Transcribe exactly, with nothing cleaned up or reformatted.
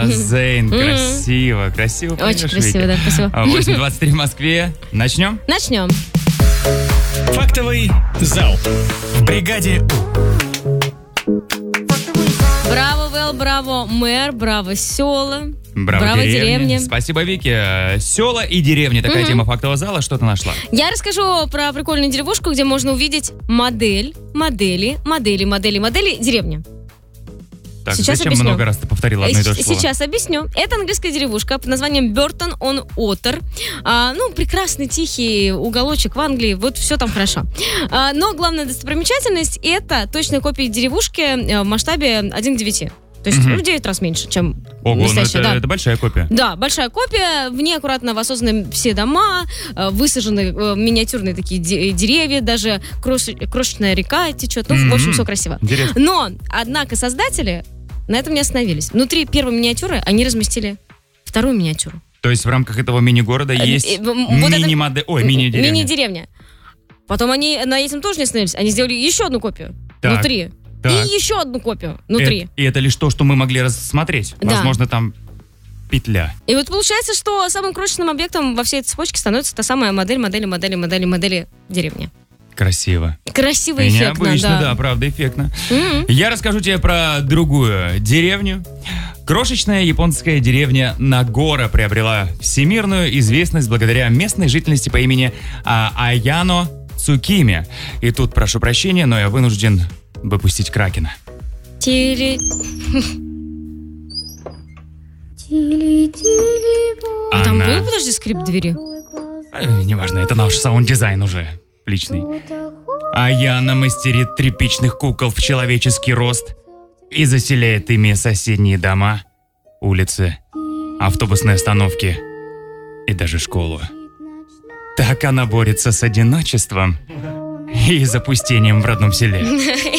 Зейн, красиво, красиво. Очень красиво, да, спасибо. восемь двадцать три в Москве. Начнем? Начнем. Фактовый зал. В бригаде У. Браво, Вэл, браво, мэр, браво, села. Браво, Браво, деревня. деревня. Спасибо, Вики. Села и деревни. Такая тема фактового зала. Что ты нашла? Я расскажу про прикольную деревушку, где можно увидеть модель, модели, модели, модели, модели, деревня. Так, Сейчас зачем объясню. много раз ты повторила одно и то же слово? Сейчас объясню. Это английская деревушка под названием Бёртон-он-Отер. А, ну, прекрасный, тихий уголочек в Англии. Вот все там хорошо. А, но главная достопримечательность — это точная копия деревушки в масштабе один к девяти. То есть Мгм. в девять раз меньше, чем Ого, ну настоящая. это, да. это большая копия. Да, большая копия. В ней аккуратно воссозданы все дома, э, высажены э, миниатюрные такие де- деревья, даже крош- крошечная река течет. Ну, в общем, Мгм. все красиво. Интересно. Но, однако, создатели на этом не остановились. Внутри первой миниатюры они разместили вторую миниатюру. То есть в рамках этого мини-города Э, есть э, вот это- мини-модель... Ой, мини-деревня. Мини-деревня. Потом они на этим тоже не остановились. Они сделали еще одну копию Так, внутри. так. И еще одну копию внутри. Э- и это лишь то, что мы могли рассмотреть. Да. Возможно, там петля. И вот получается, что самым крошечным объектом во всей этой цепочке становится та самая модель, модели, модели, модели, модели деревни. Красиво. Красиво, И эффектно, необычно, да. да, правда, эффектно. М-м. Я расскажу тебе про другую деревню. Крошечная японская деревня Нагора приобрела всемирную известность благодаря местной жительности по имени а, Аяно Цукими. И тут прошу прощения, но я вынужден выпустить Кракена. Тили. Там Она... был, подожди, скрип двери? Э, Неважно, это наш саунд-дизайн уже личный. Аяна мастерит тряпичных кукол в человеческий рост и заселяет ими соседние дома, улицы, автобусные остановки и даже школу. Так она борется с одиночеством и запустением в родном селе.